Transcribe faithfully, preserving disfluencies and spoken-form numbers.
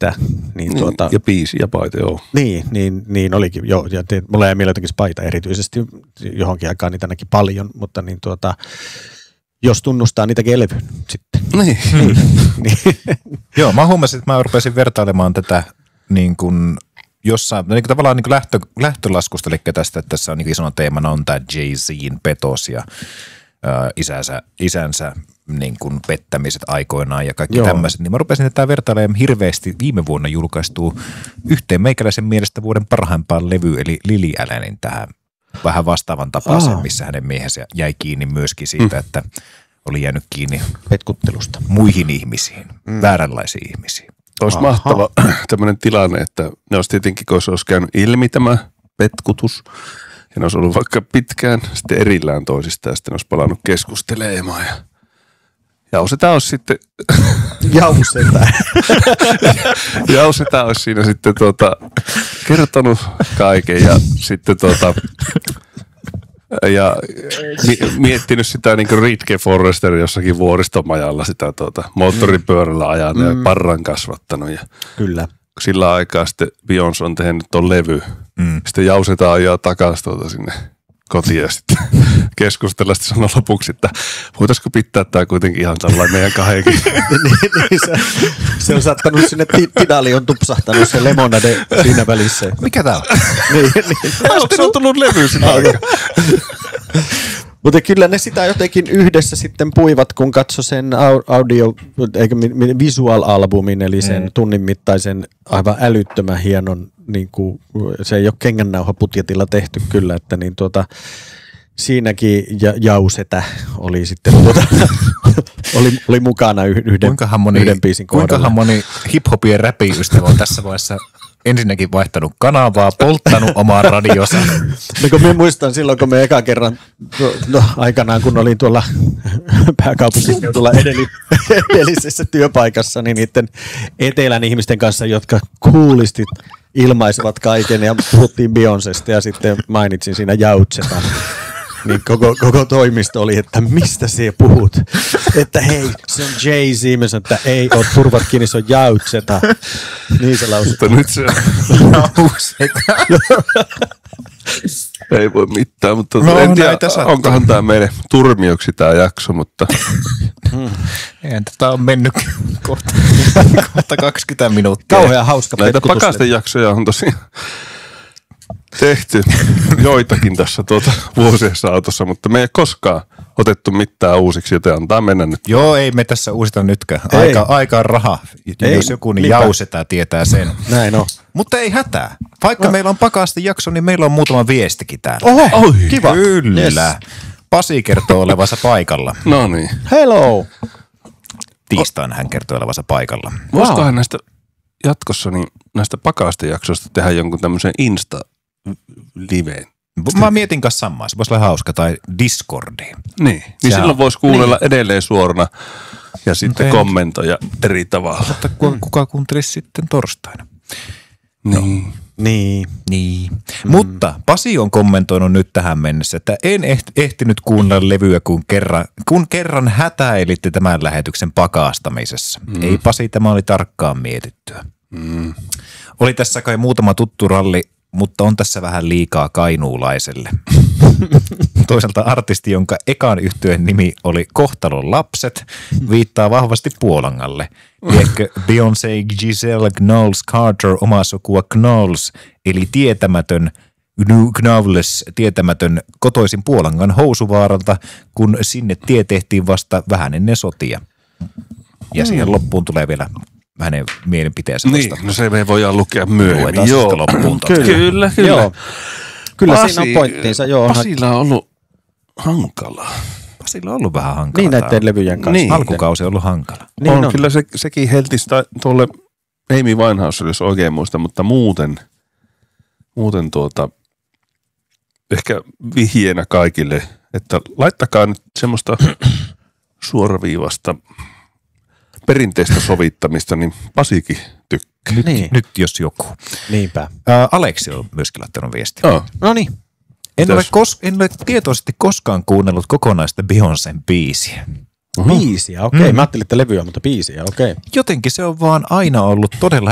sitä. Niin, niin, tuota, ja biisi ja paita, joo. Niin, niin, niin olikin, joo. Ja te, mulla jäi mieleen jotenkin paita erityisesti johonkin aikaan niitä näki paljon, mutta niin tuota, jos tunnustaa niitäkin levyn sitten. Niin. niin, niin. Joo, mä huomasin, että mä rupesin vertailemaan tätä niin kuin jossain, niin kuin tavallaan niin kuin lähtö, lähtölaskusta, eli tästä, että tässä on niin kuin isona teemana on tämä Jay-Zin petos ja ää, isänsä, isänsä niin kuin pettämiset aikoinaan ja kaikki tämmöiset, niin mä rupesin tätä vertailemaan hirveästi viime vuonna julkaistuu yhteen meikäläisen mielestä vuoden parhaimpaan levy, eli Lily Allenin tähän vähän vastaavan tapaisen, missä hänen miehensä jäi kiinni myöskin siitä, mm. että oli jäänyt kiinni petkuttelusta muihin ihmisiin, mm. vääränlaisiin ihmisiin. Olisi Aha. mahtava tämmöinen tilanne, että ne olisi tietenkin, kun olisi käynyt ilmi tämä petkutus, ja ne olisi ollut vaikka pitkään sitten erillään toisistaan, ja sitten ne olisi palannut keskustelemaan, ja Jauseta olisi sitten... Jauseta. Jauseta olisi siinä sitten tuota, kertonut kaiken, ja sitten tuota... Ja miettinyt sitä niin kuin Ritke Forrester jossakin vuoristomajalla sitä tuota, moottoripyörällä ajan mm. ja parran kasvattanut. Ja kyllä. Sillä aikaa sitten Beyoncé on tehnyt ton levy. Mm. Sitten Jausetaan ajaa takaisin tuota sinne kotiin ja sitten keskustella. Sitten sanoo lopuksi, että voitaisiko pitää tämä kuitenkin ihan tällainen meidän kahdenkin. niin, niin, se, se on saattanut sinne, Tidali on tupsahtanut se lemonade siinä välissä. Mikä tää on? niin, niin. Sitten on tullut levy sinne aikaan. Mutta kyllä ne sitä jotenkin yhdessä sitten puivat, kun katsoi sen audio, eikä visual-albumin, eli sen mm. tunnin mittaisen aivan älyttömän hienon, niin kuin, se ei ole kengännauhaputjetilla tehty kyllä, että niin tuota, siinäkin ja, Jausetä oli sitten tuota, oli, oli mukana yhden, kuinkahan moni, yhden biisin kohdalla. Kuinkahan moni hip-hop ja räpi-ystävä on tässä vaiheessa ensinnäkin vaihtanut kanavaa, polttanut omaa radiosa. No kun minä muistan silloin, kun me eka kerran no, aikanaan, kun olin tuolla pääkaupunkiseudulla edeli, edellisessä työpaikassa, niin niiden etelän ihmisten kanssa, jotka kuulisti ilmaisivat kaiken ja puhuttiin Beyoncésta ja sitten mainitsin siinä Jautsetan. Niin koko, koko toimisto oli, että mistä sinä puhut? Että hei, se on Jay-Z. Mä sanoin, että ei ole turvat kiinni, se on Jautseta. Niin se lausi. Mutta nyt se Jautseta. Ei voi mitään, mutta no, en tiedä, onkohan tämä meille turmioksi tämä jakso, mutta... Hmm. Eihän tätä on mennyt kohta, kohta kaksikymmentä minuuttia. Kauhean hauska näitä pakastejaksoja on tosiaan tehty joitakin tässä tuota vuosien saatossa, mutta me ei koskaan otettu mitään uusiksi, joten antaa mennä nyt. Joo, ei me tässä uusita nytkään. Aika, aika on raha. Ei, jos joku niin Jausetä tietää sen. Näin on. Mutta ei hätää. Vaikka no. meillä on pakastejakso, niin meillä on muutama viestikin täällä. Oho, Oi, kiva. Kyllä. Yes. Pasi kertoo olevansa paikalla. No niin. Hello. Tiistaina hän kertoo olevansa paikalla. Voisikohan wow. näistä jatkossa niin näistä pakastejaksoista tehdä jonkun tämmöisen Insta liveen. Mä mietin kanssa samaa. Se voisi olla hauska. Tai Discordiin. Niin. Niin silloin on. Voisi kuunnella niin. edelleen suorana ja sitten okay. kommentoida eri tavalla. Mutta kuka kuuntelisi sitten torstaina? Niin. No. Niin. Niin. Mm. Mutta Pasi on kommentoinut nyt tähän mennessä, että en ehtinyt kuunnella levyä, kun kerran, kun kerran hätäilitte tämän lähetyksen pakastamisessa. Mm. Ei Pasi, tämä oli tarkkaan mietittyä. Mm. Oli tässä kai muutama tuttu ralli, mutta on tässä vähän liikaa kainuulaiselle. Toisaalta artisti, jonka ekan yhtyeen nimi oli Kohtalon lapset, viittaa vahvasti Puolangalle. Liekö Beyoncé Giselle Knowles Carter omaa sukua Knowles, eli tietämätön, Knowles, tietämätön kotoisin Puolangan Housuvaaralta, kun sinne tie tehtiin vasta vähän ennen sotia. Ja siihen loppuun tulee vielä hänen mielipiteensä. Niin, no se me voidaan lukea myöhemmin. Joo, loppuun kyllä, kyllä, kyllä. Joo. Kyllä Pasi, siinä on pointtiinsa. Joo, Pasilla on ollut hankalaa. Pasilla on ollut vähän hankalaa. Niin näiden levyjen kanssa. Niin. Alkukausi on ollut hankala. Niin on, on. Kyllä se, sekin heltisi tuolle Amy Winehouse, jos oikein muista, mutta muuten, muuten tuota, ehkä vihjeenä kaikille, että laittakaa nyt semmoista suoraviivasta perinteistä sovittamista, niin Pasikin tykkää. Nyt, niin. nyt jos joku. Niinpä. Ää, Aleksi on myöskin laittanut viestiä. Oh. No niin. En ole, kos- en ole tietoisesti koskaan kuunnellut kokonaista Beyoncén biisiä. Uh-huh. Biisiä, okei. Okay. Mm. Mä ajattelin, että levyä, mutta biisiä, okei. Okay. Jotenkin se on vaan aina ollut todella